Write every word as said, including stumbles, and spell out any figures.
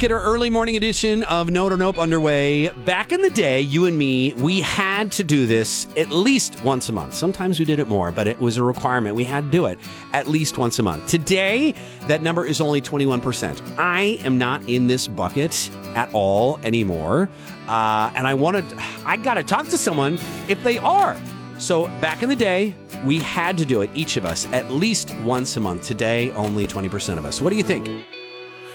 get our early morning edition of Note or Nope underway. Back in the day, you and me, we had to do this at least once a month. Sometimes we did it more, but it was a requirement. We had to do it at least once a month. Today, that number is only twenty-one percent. I am not in this bucket at all anymore. Uh, and I wanted, I got to talk to someone if they are. So back in the day, we had to do it, each of us, at least once a month. Today, only twenty percent of us. What do you think?